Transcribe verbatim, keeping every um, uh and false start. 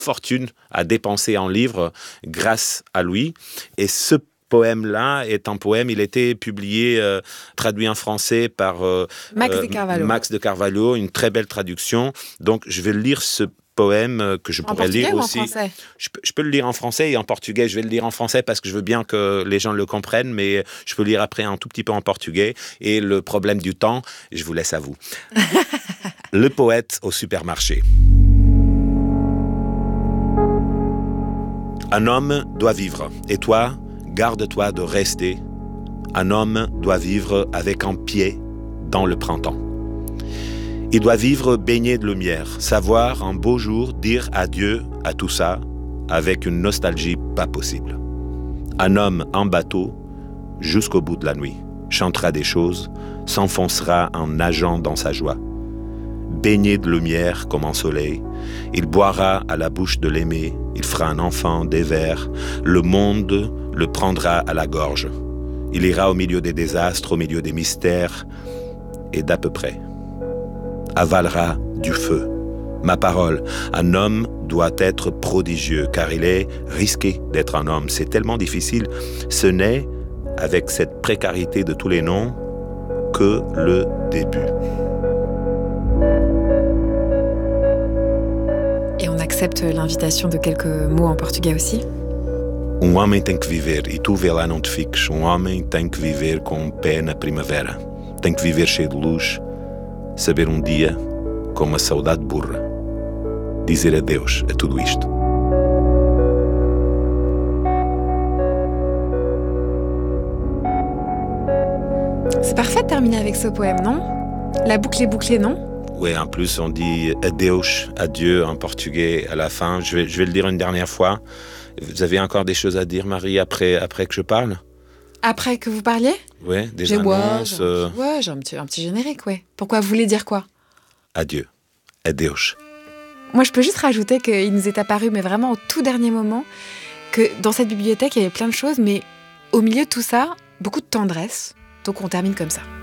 fortune à dépenser en livres grâce à lui. Et ce poème-là est un poème, il a été publié, euh, traduit en français par euh, Max euh, de Carvalho. Max de Carvalho, une très belle traduction. Donc, je vais lire ce poème que je En pourrais lire portugais ou en aussi. français? Je peux, je peux le lire en français et en portugais. Je vais le lire en français parce que je veux bien que les gens le comprennent, mais je peux lire après un tout petit peu en portugais. Et le problème du temps, je vous laisse à vous. Le poète au supermarché. Un homme doit vivre, et toi, garde-toi de rester. Un homme doit vivre avec un pied dans le printemps. Il doit vivre baigné de lumière, savoir un beau jour dire adieu à tout ça avec une nostalgie pas possible. Un homme en bateau, jusqu'au bout de la nuit, chantera des choses, s'enfoncera en nageant dans sa joie. Baigné de lumière comme un soleil, il boira à la bouche de l'aimé, il fera un enfant des vers, le monde le prendra à la gorge. Il ira au milieu des désastres, au milieu des mystères, et d'à peu près. Avalera du feu. Ma parole, un homme doit être prodigieux, car il est risqué d'être un homme. C'est tellement difficile. Ce n'est, avec cette précarité de tous les noms, que le début. Et on accepte l'invitation de quelques mots en portugais aussi. Um homem tem que viver, e tu vê lá não te fiques. Um homem tem que viver com um pé na primavera. Tem que viver cheio de luz, saber um dia, com uma saudade burra, dizer adeus a tudo isto. C'est parfait de terminer avec ce poème, non? La boucle est bouclée, non? Oui, en plus on dit adeus, adieu en portugais à la fin. Je vais, je vais le dire une dernière fois. Vous avez encore des choses à dire, Marie, après, après que je parle? Après que vous parliez? Oui, des j'ai, annonces. Ouais, j'ai, euh... ouais, j'ai un petit, un petit générique, ouais. Pourquoi? Vous voulez dire quoi? Adieu, adeus. Moi, je peux juste rajouter qu'il nous est apparu, mais vraiment au tout dernier moment, que dans cette bibliothèque, il y avait plein de choses, mais au milieu de tout ça, beaucoup de tendresse. Donc on termine comme ça.